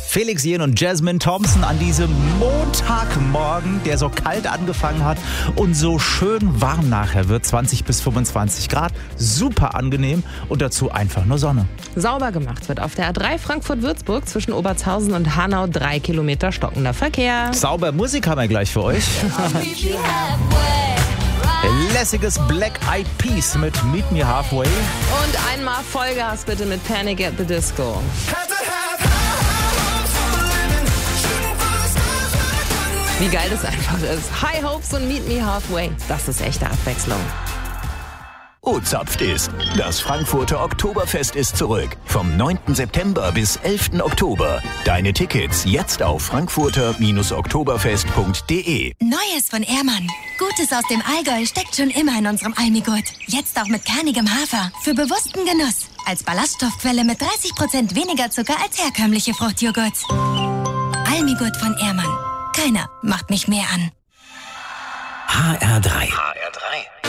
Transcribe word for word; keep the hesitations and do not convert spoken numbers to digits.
Felix Jähn und Jasmine Thompson an diesem Montagmorgen, der so kalt angefangen hat und so schön warm nachher wird. zwanzig bis fünfundzwanzig Grad, super angenehm und dazu einfach nur Sonne. Sauber gemacht wird auf der A drei Frankfurt-Würzburg zwischen Obertshausen und Hanau, drei Kilometer stockender Verkehr. Sauber Musik haben wir gleich für euch. Lässiges Black Eyed Peas mit Meet Me Halfway. Und einmal Vollgas bitte mit Panic at the Disco. Wie geil das einfach ist. High Hopes und Meet Me Halfway. Das ist echte Abwechslung. O-Zapft ist. Das Frankfurter Oktoberfest ist zurück. Vom neunten September bis elften Oktober. Deine Tickets jetzt auf frankfurter oktoberfest punkt de. Neues von Ehrmann. Gutes aus dem Allgäu steckt schon immer in unserem Almigurt. Jetzt auch mit kernigem Hafer. Für bewussten Genuss. Als Ballaststoffquelle mit dreißig Prozent weniger Zucker als herkömmliche Fruchtjoghurts. Almigurt von Ehrmann. Keiner macht mich mehr an. H R drei. H R drei.